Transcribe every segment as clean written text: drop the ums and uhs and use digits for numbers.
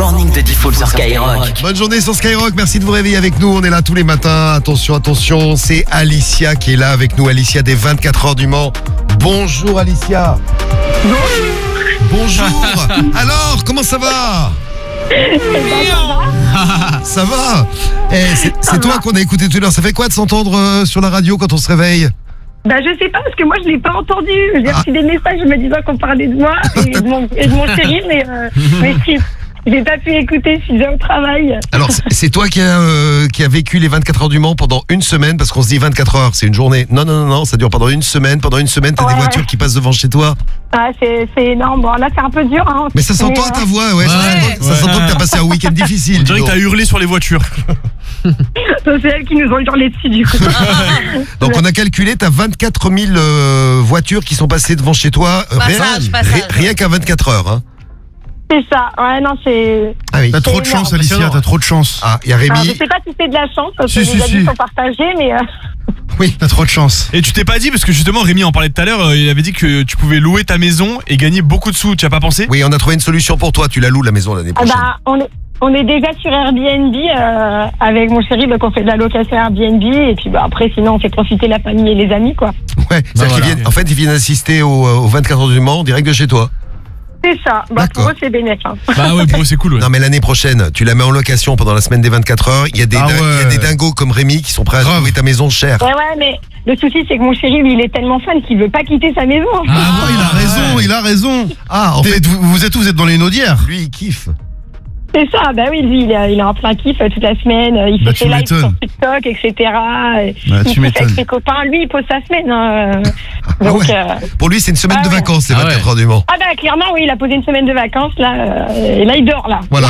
morning de Diffoul sur Skyrock. Bonne journée sur Skyrock, merci de vous réveiller avec nous, on est là tous les matins. Attention, c'est Alicia qui est là avec nous, Alicia des 24 heures du Mans. Bonjour Alicia. Bonjour. Alors, comment ça va? Ça va. C'est toi qu'on a écouté tout à l'heure. Ça fait quoi de s'entendre sur la radio quand on se réveille? Bah je sais pas parce que moi je l'ai pas entendu. J'ai reçu des messages me disant qu'on parlait de moi et de mon chéri, mais si j'ai pas pu écouter, je suis au travail. Alors c'est toi qui a vécu les 24 heures du Mans pendant une semaine, parce qu'on se dit 24 heures, c'est une journée. Non, ça dure pendant une semaine. Pendant une semaine, t'as des voitures qui passent devant chez toi. Ah c'est énorme. Bon là c'est un peu dur. Hein. Mais ça s'entend à ta voix, ouais. Ça s'entend que t'as passé un week-end difficile. On dirait que t'as hurlé sur les voitures. C'est elles qui nous ont hurlé dessus du coup. Donc on a calculé, t'as 24 000 voitures qui sont passées devant chez toi. Rien qu'à 24 heures. Hein. C'est ça, ouais, non, c'est... Ah oui. T'as trop de chance, Alicia, t'as trop de chance. Ah, il y a Rémi. Alors, je sais pas si c'est de la chance, parce que les avis sont partagés, mais... Oui, t'as trop de chance. Et tu t'es pas dit, parce que justement, Rémi en parlait tout à l'heure, il avait dit que tu pouvais louer ta maison et gagner beaucoup de sous, tu as pas pensé? Oui, on a trouvé une solution pour toi, tu la loues la maison l'année prochaine. On est déjà sur Airbnb avec mon chéri, donc on fait de la location Airbnb, et puis après, sinon, on fait profiter la famille et les amis, quoi. Ouais, en fait, ils viennent assister aux 24 heures du Mans en direct de chez toi. C'est ça, pour eux c'est bénéfique. Bah ouais, pour eux c'est cool. Ouais. Non mais l'année prochaine, tu la mets en location pendant la semaine des 24 heures. Il y a des dingos comme Rémi qui sont prêts à louer ta maison chère. Ouais, mais le souci c'est que mon chéri, lui, il est tellement fan qu'il veut pas quitter sa maison. Ah ouais, il a raison. Ah, en fait, vous êtes où? Vous êtes dans les Naudières? Lui, il kiffe. C'est ça, bah oui, lui, il est en plein kiff toute la semaine. Il fait ses lives sur TikTok, etc. Tu m'étonnes. Avec ses copains, lui, il pose sa semaine. Donc, pour lui, c'est une semaine de vacances, c'est 24 heures du Mans. Ah bah clairement, oui, il a posé une semaine de vacances, là, et là, il dort, là. Voilà.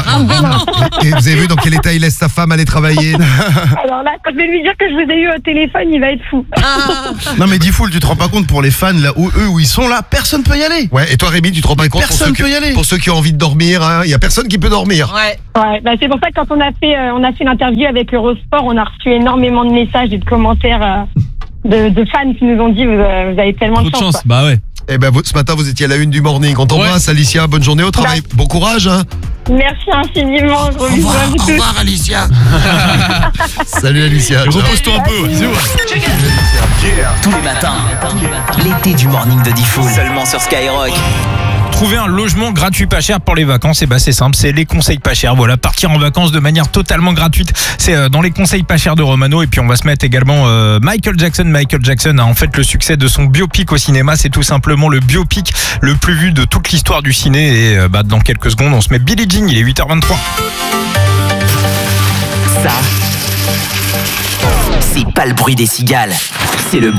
Et vous avez vu dans quel état il laisse sa femme aller travailler? Alors là, quand je vais lui dire que je vous ai eu au téléphone, il va être fou. Non mais Diffoul, tu te rends pas compte, pour les fans, là où ils sont là, personne peut y aller. Ouais, et toi Rémi, tu te rends pas compte pour ceux qui ont envie de dormir, il y a personne qui peut dormir. Ouais, bah c'est pour ça que quand on a fait l'interview avec Eurosport, on a reçu énormément de messages et de commentaires de fans qui nous ont dit vous avez tellement de chance. Bah ouais. Eh ben ce matin vous étiez à la une du morning. On t'embrasse Alicia, bonne journée au travail. Bon courage hein. Merci infiniment. Au revoir Alicia. Salut Alicia. Repose-toi un peu. Tous les matins, l'été du morning de Diffoul. Seulement sur Skyrock. Trouver un logement gratuit pas cher pour les vacances, et c'est simple, c'est les conseils pas chers. Voilà, partir en vacances de manière totalement gratuite, c'est dans les conseils pas chers de Romano. Et puis on va se mettre également Michael Jackson a en fait le succès de son biopic au cinéma. C'est tout simplement le biopic le plus vu de toute l'histoire du ciné. Et dans quelques secondes on se met Billie Jean, il est 8h23. Ça, c'est pas le bruit des cigales, c'est le bruit